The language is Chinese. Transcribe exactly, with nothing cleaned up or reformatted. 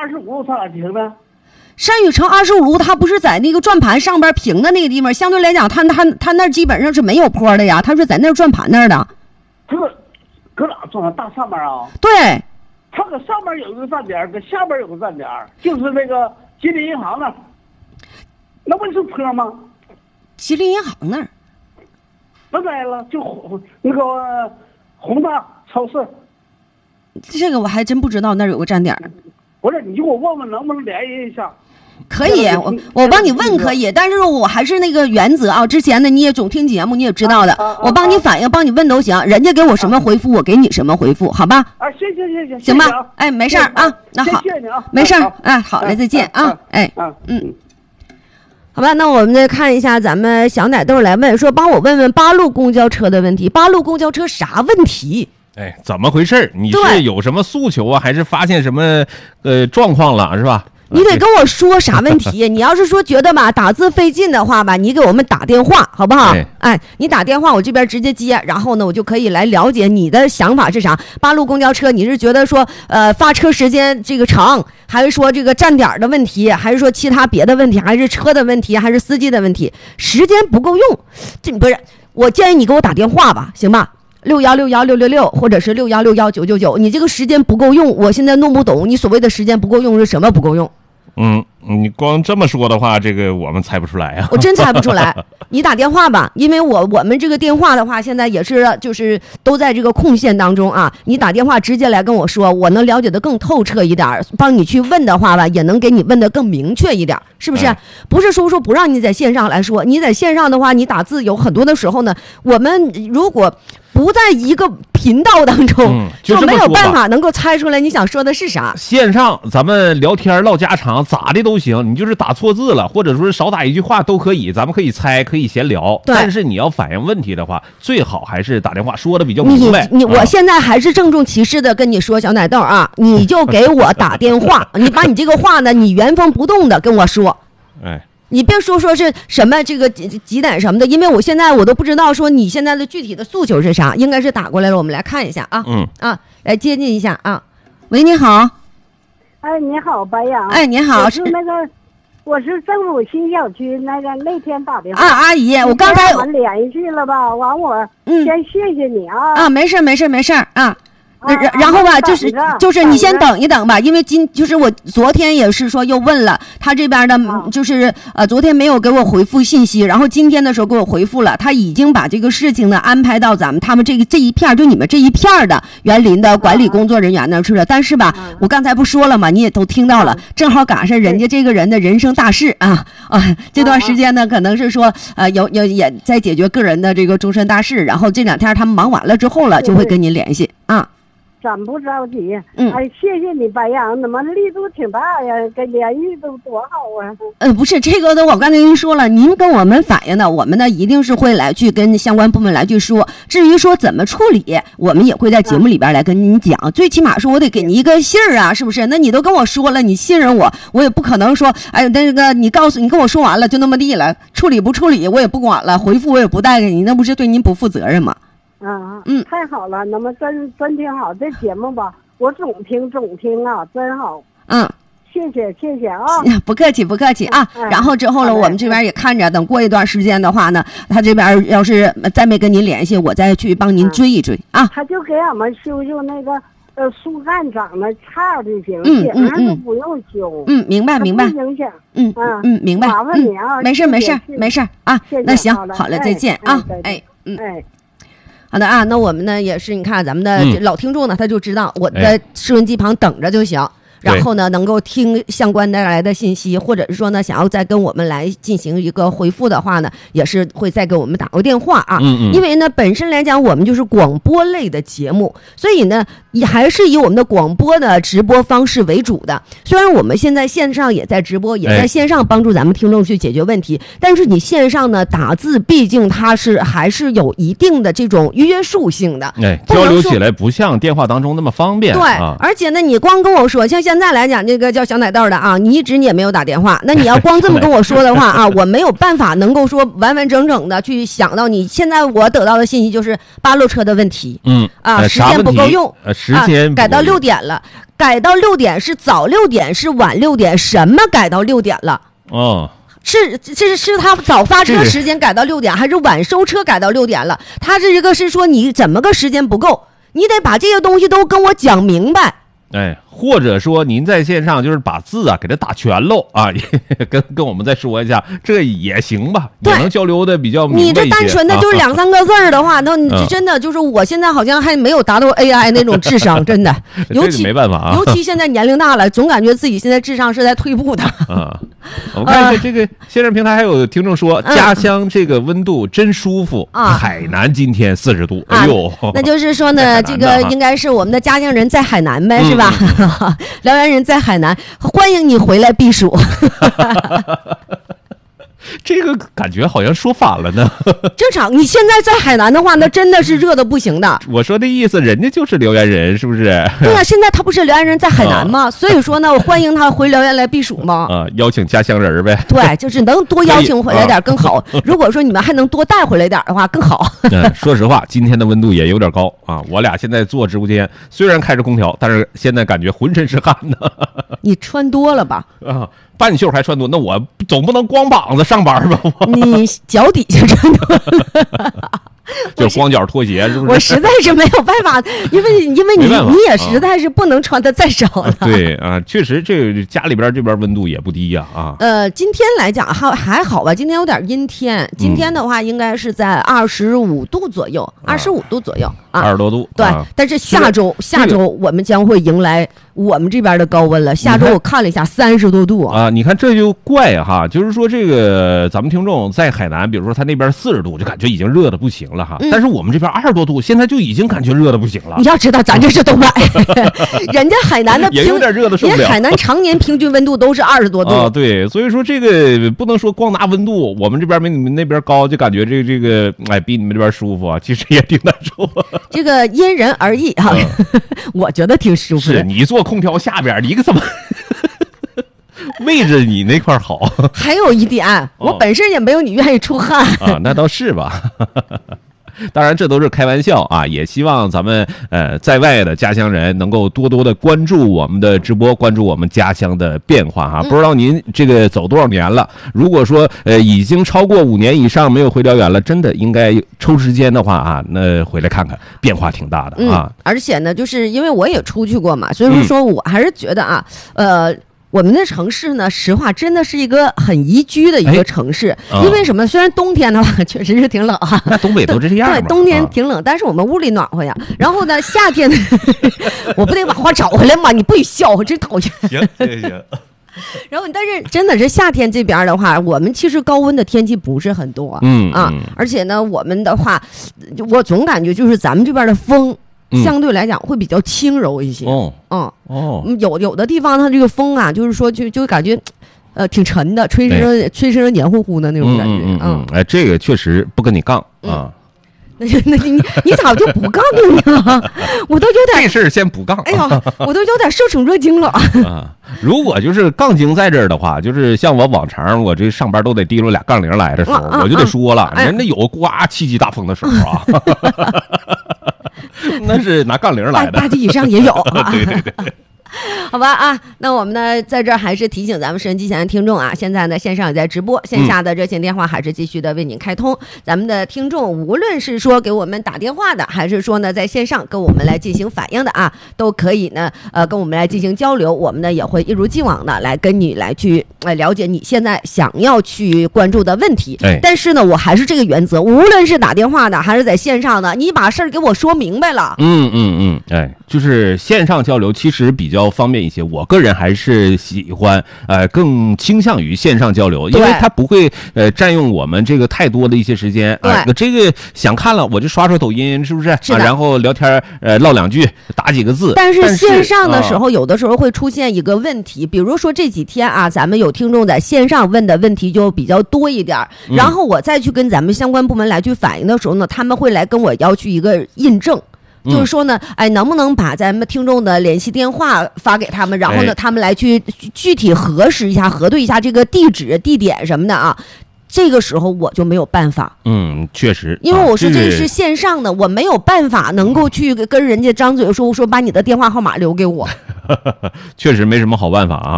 二十五路上哪停的？ 单宇成二十五路，它不是在那个转盘上边平的那个地方，相对来讲，它它它那基本上是没有坡的呀，它是在那转盘那儿的。 这个搁哪转啊？大上面啊？ 对， 它搁上面有一个站点，搁下边有个站点，就是那个吉林银行那儿，那不是坡吗？ 吉林银行那儿。 那来了，就那个宏大超市。 这个我还真不知道那儿有个站点。 不是，你就给我问问能不能联系一下。 可以，我我帮你问可以，但是我还是那个原则啊。之前的你也总听节目，你也知道的， 啊啊、 我帮你反映，帮你问都行。人家给我什么回复，啊、我给你什么回复，好吧？ 啊，行行行行， 行吧？哎，没事儿啊，那好， 谢谢你啊， 没事儿，哎，好嘞，再见啊，哎，嗯。好吧，那我们再看一下咱们小奶豆来问说，帮我问问八路公交车的问题。八路公交车啥问题？ 哎，怎么回事？你是有什么诉求啊，还是发现什么呃状况了，是吧？ 你得跟我说啥问题。你要是说觉得吧打字费劲的话吧，你给我们打电话好不好？哎，你打电话我这边直接接，然后呢我就可以来了解你的想法是啥。八路公交车你是觉得说呃发车时间这个长，还是说这个站点的问题，还是说其他别的问题，还是车的问题，还是司机的问题？时间不够用，这不是，我建议你给我打电话吧，行吧？六幺六幺六六六，或者是六幺六幺九九九。你这个时间不够用，我现在弄不懂你所谓的时间不够用是什么不够用？ 嗯，你光这么说的话，这个我们猜不出来啊。 我真猜不出来，你打电话吧，因为我我们这个电话的话，现在也是就是都在这个空线当中啊。你打电话直接来跟我说，我能了解的更透彻一点，帮你去问的话吧，也能给你问的更明确一点，是不是？嗯、不是说说不让你在线上来说，你在线上的话，你打字有很多的时候呢，我们如果不在一个频道当中、嗯、就, 就没有办法能够猜出来你想说的是啥。 线上咱们聊天唠家常咋的都行，你就是打错字了，或者说是少打一句话都可以，咱们可以猜可以闲聊。但是你要反映问题的话，最好还是打电话说的比较明白。 你, 你我现在还是郑重其事的跟你说，小奶豆啊，你就给我打电话你把你这个话呢你原封不动的跟我说。 哎， 你别说说是什么这个几几点什么的，因为我现在我都不知道说你现在的具体的诉求是啥，应该是打过来了，我们来看一下啊。 嗯啊，来接近一下啊。喂，你好。 哎，你好，白杨。 哎，你好， 我是那个，我是正鲁新小区那个那天打电话。 啊，阿姨，我刚才我们联系了吧？完我先谢谢你啊。 啊，没事没事没事啊。然然后吧，就是就是你先等一等吧，因为今就是我昨天也是说又问了他这边的，就是呃昨天没有给我回复信息，然后今天的时候给我回复了，他已经把这个事情呢安排到咱们他们这个这一片就你们这一片的园林的管理工作人员那去了。但是吧，我刚才不说了吗？你也都听到了，正好赶上人家这个人的人生大事啊啊！这段时间呢，可能是说呃有有也在解决个人的这个终身大事，然后这两天他们忙完了之后了，就会跟您联系啊。 咱不着急， 嗯， 哎，谢谢你白杨，怎么力度挺大呀？跟联系都多好啊！ 呃，不是这个的，我刚才跟您说了，您跟我们反映的，我们呢一定是会来去跟相关部门来去说。至于说怎么处理，我们也会在节目里边来跟您讲。啊、最起码说我得给你一个信儿啊，是不是？那你都跟我说了，你信任我，我也不可能说，哎，那个你告诉你跟我说完了就那么地了，处理不处理我也不管了，回复我也不带给你，那不是对您不负责任吗？ 啊，嗯，太好了，那么真真挺好，这节目吧，我总听总听啊，真好。 嗯， 谢谢谢谢啊， 不客气不客气啊。嗯、然后之后呢，我们这边也看着，等过一段时间的话呢，他这边要是再没跟您联系，我再去帮您追一追啊。 他就给俺们修修那个呃树干长的杈就行， 嗯嗯嗯， 都不用修。 嗯，明白明白。 不影响。 嗯嗯，明白。 麻烦你啊， 没事没事没事啊。那行，好了，再见啊。哎嗯哎。好的啊，那我们呢也是，你看咱们的老听众呢，他就知道我的收音机旁等着就行。然后呢，能够听相关带来的信息，或者是说呢，想要再跟我们来进行一个回复的话呢，也是会再给我们打个电话啊。 嗯嗯。 因为呢，本身来讲，我们就是广播类的节目，所以呢，也还是以我们的广播的直播方式为主的。虽然我们现在线上也在直播，也在线上帮助咱们听众去解决问题，哎、但是你线上呢打字，毕竟它是还是有一定的这种约束性的。 哎，交流起来不像电话当中那么方便。 对， 啊、 而且呢，你光跟我说，像现在来讲，这个叫小奶豆的啊，你一直你也没有打电话，那你要光这么跟我说的话啊，我没有办法能够说完完整整的去想到你。现在我得到的信息就是八路车的问题， 嗯啊，时间不够用， 呃， 时间、 啊、改到六点了，改到六点是早六点是晚六点，什么改到六点了？ 哦。 是是是他早发车时间改到六点，还是晚收车改到六点了？他这个是说你怎么个时间不够，你得把这些东西都跟我讲明白。 哎，或者说您在线上就是把字啊给它打全喽啊，跟跟我们再说一下，这也行吧，也能交流的比较明白一些。 你这单纯的就是两三个字儿的话，那你这真的就是我现在好像还没有达到 A I 那种智商，真的。尤其没办法啊， 尤其现在年龄大了，总感觉自己现在智商是在退步的。 啊，我看一下这个线上平台还有听众说，家乡这个温度真舒服啊，海南今天四十度，哎呦， 那就是说呢，这个应该是我们的家乡人在海南呗，是吧？辽源人在海南，欢迎你回来避暑。 这个感觉好像说反了呢。 正常，你现在在海南的话，那真的是热的不行的。 我说的意思，人家就是辽源人，是不是？ 对啊，现在他不是辽源人在海南吗？啊、所以说呢，我欢迎他回辽源来避暑嘛。 啊，邀请家乡人呗。 对，就是能多邀请回来点更好。啊、如果说你们还能多带回来点的话，更好。 嗯，说实话，今天的温度也有点高啊。我俩现在做直播间，虽然开着空调，但是现在感觉浑身是汗呢。 你穿多了吧？ 啊。半袖还穿多，那我总不能光膀子上班吧？ 你脚底下穿多了， 就是光脚拖鞋，是不是？ 我实在是没有办法，因为因为你你也实在是不能穿的再少了。 啊对啊，确实这家里边这边温度也不低呀 啊, 啊。 呃，今天来讲还还好吧，今天有点阴天，今天的话应该是在二十五度左右，二十五度左右啊， 二十多度。 对， 啊、 但是下周下周我们将会迎来我们这边的高温了。下周我看了一下，三十多度啊。你看这就怪哈，就是说这个咱们听众在海南，比如说他那边四十度，就感觉已经热的不行了哈。嗯、但是我们这边二十多度，现在就已经感觉热的不行了。 你要知道，咱这是东北，人家海南的也有点热的受不了。 人海南常年平均温度都是二十多度啊。对，所以说这个不能说光拿温度，我们这边没你们那边高，就感觉这个这个哎比你们这边舒服啊，其实也挺难受。 这个因人而异哈、啊，嗯、我觉得挺舒服的。 是你坐空调下边，你怎么？位置你那块好， 还有一点，我本身也没有你愿意出汗啊，那倒是吧。当然这都是开玩笑啊，也希望咱们呃在外的家乡人能够多多的关注我们的直播，关注我们家乡的变化哈、啊。不知道您这个走多少年了？如果说呃已经超过五年以上没有回辽源了，真的应该抽时间的话啊，那回来看看，变化挺大的啊。 嗯、而且呢，就是因为我也出去过嘛，所以说我还是觉得啊，呃。我们的城市呢，实话真的是一个很宜居的一个城市，哎哦、因为什么？虽然冬天的话确实是挺冷啊， 那东北都这样嘛。 对，冬天挺冷，啊、但是我们屋里暖和呀。然后呢，夏天我不得把话找回来吗？你不许笑，我真讨厌。 行行行。 然后，但是真的是夏天这边的话，我们其实高温的天气不是很多， 嗯啊， 嗯而且呢，我们的话，我总感觉就是咱们这边的风。相对来讲会比较轻柔一些， 哦， 嗯， 哦， 有有的地方它这个风啊，就是说就就感觉，呃，挺沉的，吹身吹身黏糊糊的那种感觉， 嗯嗯，哎，这个确实不跟你杠啊。 那那你你咋就不杠呢？我都有点这事儿先不杠。 哎呀，我都有点受宠若惊了啊！如果就是杠精在这儿的话，就是像我往常我这上班都得提溜俩杠铃来的时候，我就得说了，人家有刮七级大风的时候啊。那是拿杠铃来的， 八级以上也有啊。 对对对。 好吧啊，那我们呢，在这儿还是提醒咱们收音机前的听众啊，现在呢线上也在直播，线下的热线电话还是继续的为您开通。嗯、咱们的听众无论是说给我们打电话的，还是说呢在线上跟我们来进行反映的啊，都可以呢呃跟我们来进行交流。我们呢也会一如既往的来跟你来去呃了解你现在想要去关注的问题。 哎， 但是呢，我还是这个原则，无论是打电话的还是在线上的，你把事儿给我说明白了。 嗯嗯嗯，哎，就是线上交流其实比较方便一些，我个人还是喜欢呃更倾向于线上交流，因为它不会呃占用我们这个太多的一些时间啊、呃。这个想看了我就刷刷抖音，是不是？ 是啊，然后聊天呃唠两句，打几个字。 但是线上的时候，有的时候会出现一个问题，比如说这几天啊，咱们有听众在线上问的问题就比较多一点，然后我再去跟咱们相关部门来去反映的时候呢，他们会来跟我要去一个印证。就是说呢，哎，能不能把咱们听众的联系电话发给他们，然后呢，他们来去具体核实一下、核对一下这个地址、地点什么的啊？ 这个时候我就没有办法。 嗯，确实， 因为我说啊、 这是线上的，我没有办法能够去跟人家张嘴说说把你的电话号码留给我。 确实没什么好办法啊。